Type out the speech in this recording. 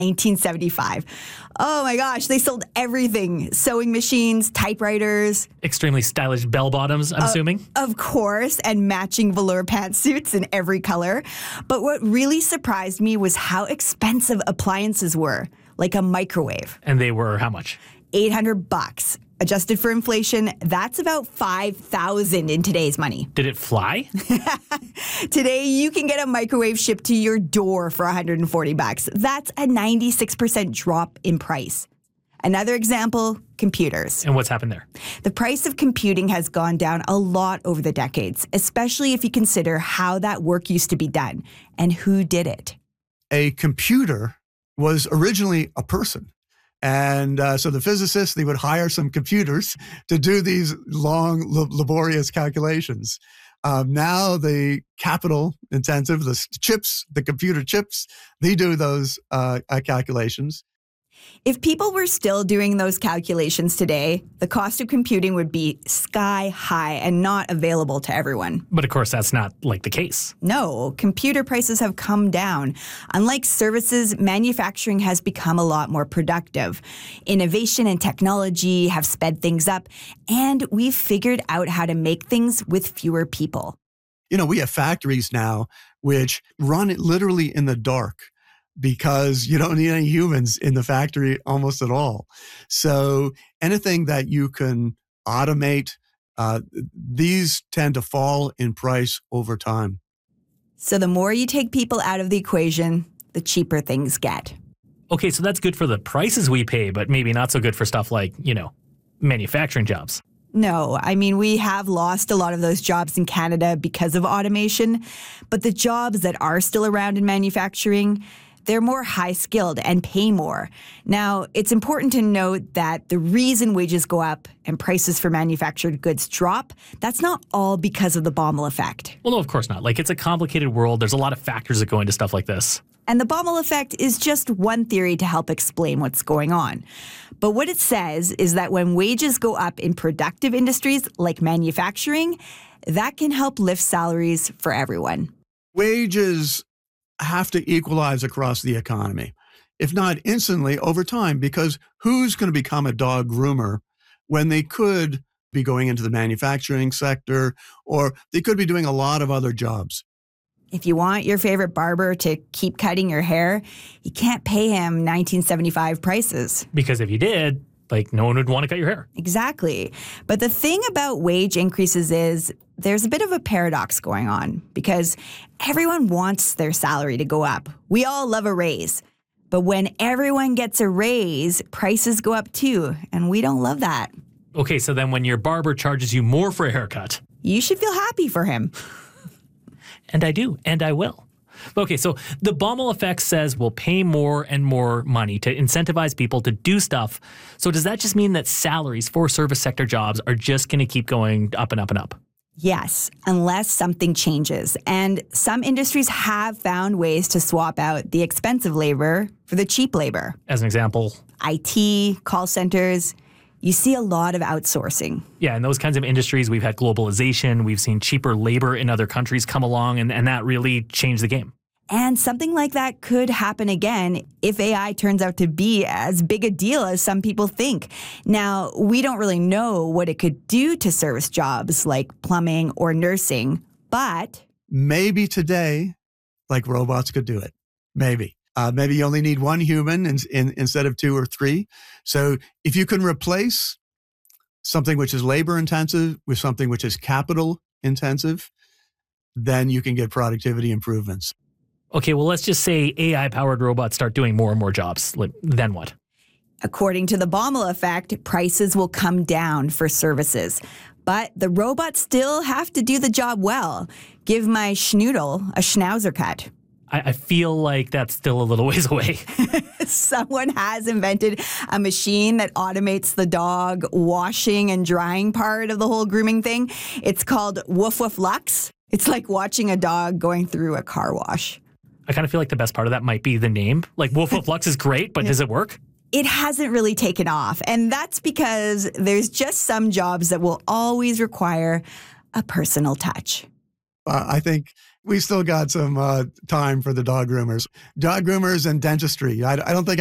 1975. Oh my gosh, they sold everything. Sewing machines, typewriters. Extremely stylish bell-bottoms, I'm assuming. Of course, and matching velour pantsuits in every color. But what really surprised me was how expensive appliances were, like a microwave. And they were how much? $800. Adjusted for inflation, that's about $5,000 in today's money. Did it fly? Today, you can get a microwave shipped to your door for $140. That's a 96% drop in price. Another example, computers. And what's happened there? The price of computing has gone down a lot over the decades, especially if you consider how that work used to be done and who did it. A computer was originally a person. And so the physicists, they would hire some computers to do these long, laborious calculations. Now the capital intensive, the chips, the computer chips, they do those calculations. If people were still doing those calculations today, the cost of computing would be sky high and not available to everyone. But of course, that's not like the case. No, computer prices have come down. Unlike services, manufacturing has become a lot more productive. Innovation and technology have sped things up, and we've figured out how to make things with fewer people. You know, we have factories now which run it literally in the dark, because you don't need any humans in the factory almost at all. So anything that you can automate, these tend to fall in price over time. So the more you take people out of the equation, the cheaper things get. Okay, so that's good for the prices we pay, but maybe not so good for stuff like, manufacturing jobs. No, I mean, we have lost a lot of those jobs in Canada because of automation, but the jobs that are still around in manufacturing, they're more high-skilled and pay more. Now, it's important to note that the reason wages go up and prices for manufactured goods drop, that's not all because of the Baumol effect. Well, no, of course not. It's a complicated world. There's a lot of factors that go into stuff like this. And the Baumol effect is just one theory to help explain what's going on. But what it says is that when wages go up in productive industries like manufacturing, that can help lift salaries for everyone. Wages have to equalize across the economy, if not instantly, over time, because who's going to become a dog groomer when they could be going into the manufacturing sector, or they could be doing a lot of other jobs? If you want your favorite barber to keep cutting your hair, you can't pay him 1975 prices. Because if you did, no one would want to cut your hair. Exactly. But the thing about wage increases is there's a bit of a paradox going on because everyone wants their salary to go up. We all love a raise. But when everyone gets a raise, prices go up too, and we don't love that. Okay, so then when your barber charges you more for a haircut, you should feel happy for him. And I do, and I will. Okay, so the Baumol effect says we'll pay more and more money to incentivize people to do stuff. So does that just mean that salaries for service sector jobs are just going to keep going up and up and up? Yes, unless something changes. And some industries have found ways to swap out the expensive labor for the cheap labor. As an example? IT, call centers. You see a lot of outsourcing. Yeah, in those kinds of industries, we've had globalization. We've seen cheaper labor in other countries come along, and that really changed the game. And something like that could happen again if AI turns out to be as big a deal as some people think. Now, we don't really know what it could do to service jobs like plumbing or nursing, but maybe today, robots could do it. Maybe. Maybe you only need one human instead of two or three. So if you can replace something which is labor intensive with something which is capital intensive, then you can get productivity improvements. Okay, well, let's just say AI-powered robots start doing more and more jobs. Then what? According to the Baumol effect, prices will come down for services. But the robots still have to do the job well. Give my schnoodle a schnauzer cut. I feel like that's still a little ways away. Someone has invented a machine that automates the dog washing and drying part of the whole grooming thing. It's called Woof Woof Lux. It's like watching a dog going through a car wash. I kind of feel like the best part of that might be the name. Woof Woof Lux is great, but does it work? It hasn't really taken off. And that's because there's just some jobs that will always require a personal touch. I think We still got some time for the dog groomers and dentistry. I don't think